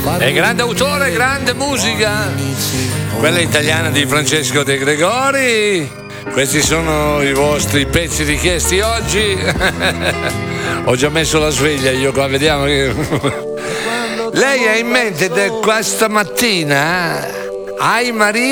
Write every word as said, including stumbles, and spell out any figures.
È grande autore, grande musica. Quella italiana di Francesco De Gregori. Questi sono i vostri pezzi richiesti oggi. Ho già messo la sveglia io qua, vediamo che... Lei ha in mente questa mattina? Ai Maria?